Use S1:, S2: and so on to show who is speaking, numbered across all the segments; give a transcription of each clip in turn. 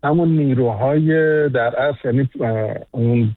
S1: همون نیروهای در اصل، یعنی اون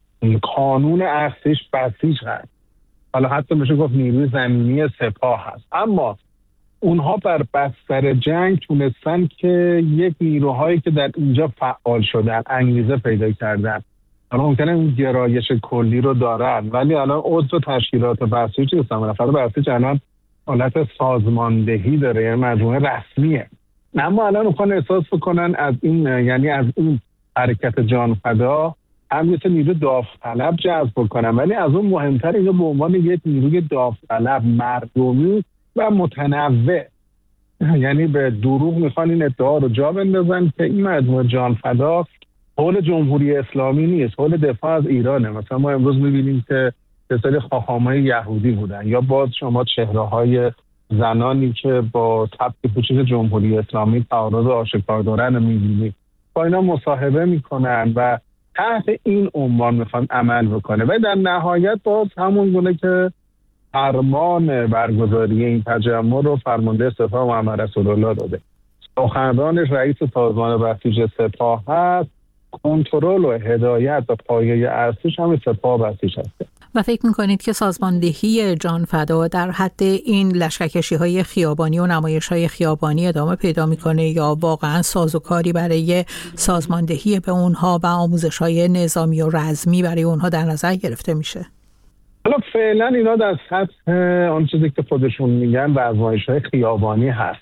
S1: کانون اصلیش بسیج هست. حالا حتی میشه گفت نیروی زمینی سپاه هست، اما اونها بر بستر جنگ تونستن که یک نیروهایی که در اینجا فعال شدن، انگیزه پیدا کردن، حالا ممکنه اون گرایش کلی رو دارن ولی الان عضو تشکیلات بسیج نیستن. بالاخره بسیج الان حالت سازماندهی داره، یعنی مجموعه رسمیه. اما الان میخوان احساس بکنن از این، یعنی از این حرکت جانفدا هم یه نیرو داوطلب جذب کنن، ولی از اون مهمتر اینو به عنوان یک نیروی داوطلب مردمی و متنوع، یعنی به دروغ میخوان این ادعا رو جا بندازن که این مجموعه جانفدا حول جمهوری اسلامی نیست، حول دفاع از ایرانه. مثلا ما امروز میبینیم که سری خاخامای یهودی بودن، یا باز شما چهره‌های زنانی که با تبت پوشش جمهوری اسلامی تعارض آشکار دارن میبینید، با اینا مصاحبه میکنن و تحت این عنوان میخوان عمل بکنه. و در نهایت باز همون گونه که فرمان برگزاری این تجمع رو فرمانده سپاه محمد رسول الله داده، سخنرانش رئیس سازمان بسیج سپاه هست، کنترل و هدایت و پایه اصلیش هم سپاه بسیج هست.
S2: و فکر میکنید که سازماندهی جانفدا در حد این لشکرکشی‌های خیابانی و نمایش‌های خیابانی ادامه پیدا میکنه، یا واقعا سازوکاری برای سازماندهی به اونها و آموزش‌های نظامی و رزمی برای اونها در نظر گرفته میشه؟
S1: حالا فعلا اینا در سطح آن چیزی که خودشون میگن و آزمایش‌های خیابانی هست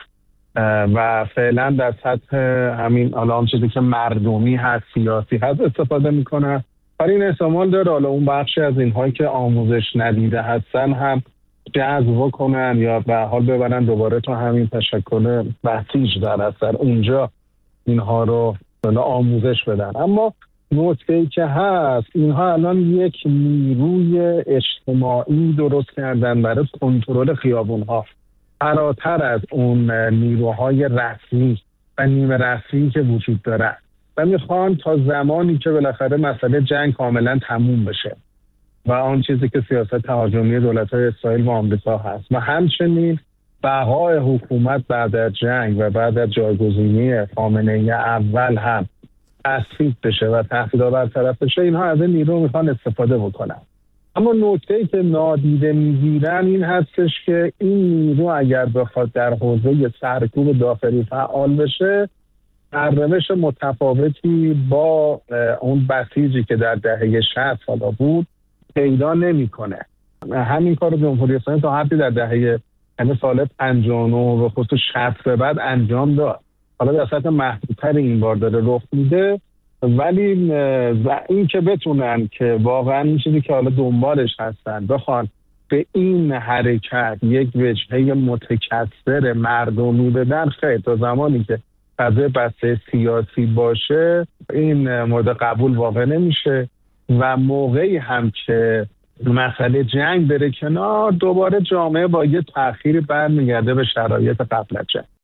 S1: و فعلا در سطح همین آن چیزی که مردمی هست، سیاسی هست استفاده میکنن. برای این احتمال داره حالا اون بخشی از اینهایی که آموزش ندیده هستن هم جذب کنن یا به حال ببرن دوباره تو همین تشکل بسیج در اثر اونجا اینها رو آموزش بدن. اما نکته‌ای که هست، اینها الان یک نیروی اجتماعی درست کردن برای کنترل خیابون‌ها، فراتر از اون نیروهای رسمی و نیمه رسمی که وجود داره، و میخوان تا زمانی که بالاخره مسئله جنگ کاملا تموم بشه و آن چیزی که سیاست تهاجمی دولت‌های اسرائیل و آمریکا هست و همچنین بقای حکومت بعد از جنگ و بعد از جایگزینی خامنه‌ای اول هم تصفیه بشه و تهدیدها برطرف بشه، اینها از این نیرو میخوان استفاده بکنن. اما نکته‌ای که نادیده میگیرن این هستش که این نیرو اگر بخواد در حوزه سرکوب داخلی فعال بشه، در روش متفاوتی با اون بسیجی که در دهه 60 حالا بود پیدا نمیکنه. همین کار جمهوری اسلامی تا حدی در دهه سال 59 و خصوص 60 به بعد انجام داد. حالا در سطح محدودتر این بار داره رخ میده، ولی و این که بتونن که واقعا این چیزی که حالا دنبالش هستن بخوان به این حرکت یک وجهه متکثر مردمی بدن، خیلی تا زمانی که قضیه بسته سیاسی باشه این مورد قبول واقع نمیشه و موقعی هم که مسئله جنگ بره کنار، دوباره جامعه با یه تأخیری برمیگرده به شرایط قبل از جنگ.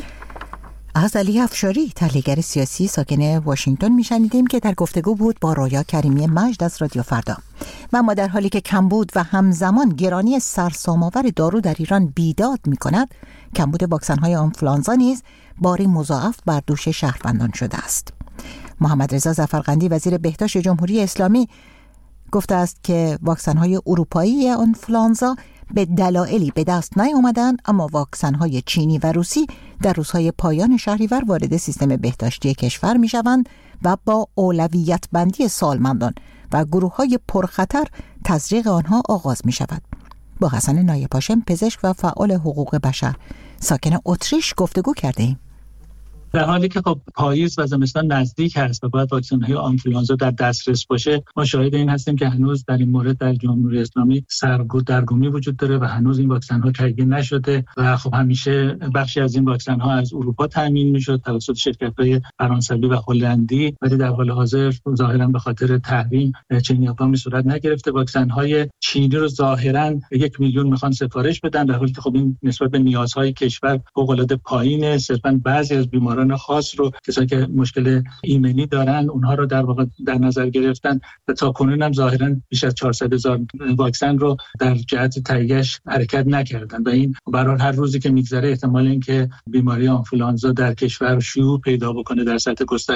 S3: از علی افشاری، تحلیلگر سیاسی ساکن واشنگتن میشنیدیم که در گفتگو بود با رویا کریمی مجد از رادیو فردا. و اما در حالی که کمبود و همزمان گرانی سرسام‌آور دارو در ایران بیداد می‌کند، کمبود واکسن‌های آنفولانزا نیز باری مضاعف بر دوش شهروندان شده است. محمد رضا ظفرقندی وزیر بهداشت جمهوری اسلامی گفته است که واکسن‌های اروپایی آنفولانزا به دلایلی به دست نیامدند، اما واکسن‌های چینی و روسی در روزهای پایان شهریور وارد سیستم بهداشتی کشور می‌شوند و با اولویت بندی سالمندان و گروه‌های پرخطر تزریق آنها آغاز می‌شود. با حسن نایب‌هاشم، پزشک و فعال حقوق بشر ساکن اتریش گفتگو کردیم.
S4: در حالی که خب پاییز و زمستان نزدیک هست و باید واکسن‌های آنفولانزا در دسترس باشه، ما شاهد این هستیم که هنوز در این مورد در جمهوری اسلامی سردرگمی وجود داره و هنوز این واکسن‌ها تهیه نشده و خب همیشه بخشی از این واکسن‌ها از اروپا تامین میشد توسط شرکت‌های فرانسوی و هلندی، ولی در حال حاضر ظاهراً به خاطر تحریم چنین اقدامی صورت نگرفته. واکسن‌های چینی رو ظاهراً 1 میلیون میخوان سفارش بدن، در حالی که خب این نسبت به نیازهای کشور فوق‌العاده پایینه. صرفاً بعضی از بیماران خاص رو، کسایی که مشکل ایمنی دارن، اونها رو در واقع در نظر گرفتن و تا کنون هم ظاهراً بیش از 400,000 واکسن رو در جهت تهیه‌اش حرکت نکردن و این برای هر روزی که میگذره احتمال اینکه بیماری آنفولانزا در کشور شیوع پیدا بکنه در سطح گسترده